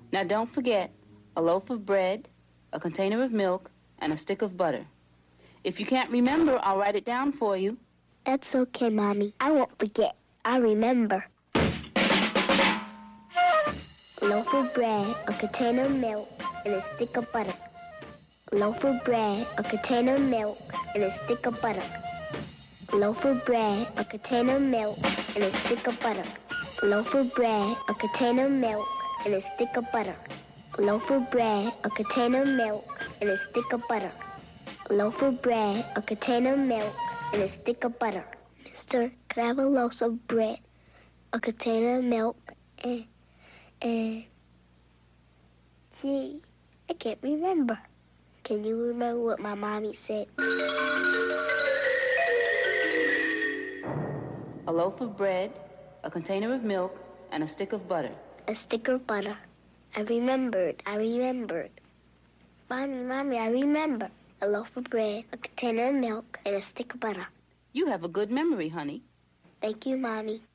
Now don't forget a loaf of bread, a container of milk, and a stick of butter. If you can't remember, I'll write it down for you. That's okay, Mommy. I won't forget. I'll remember. A loaf of bread, a container of milk, and a stick of butter. A loaf of bread, a container of milk, and a stick of butter. A loaf of bread, a container of milk, and a stick of butter. A loaf of bread, a container of milk, and a stick of butter. A loaf of bread, a container of milk, and a stick of butter. A loaf of bread, a container of milk, and a stick of butter. Mister, could I have a loaf of bread, a container of milk, and... Gee, I can't remember. Can you remember what my mommy said? A loaf of bread, a container of milk, and a stick of butter. A stick of butter. I remembered. Mommy, I remember. A loaf of bread, a container of milk, and a stick of butter. You have a good memory, honey. Thank you, Mommy.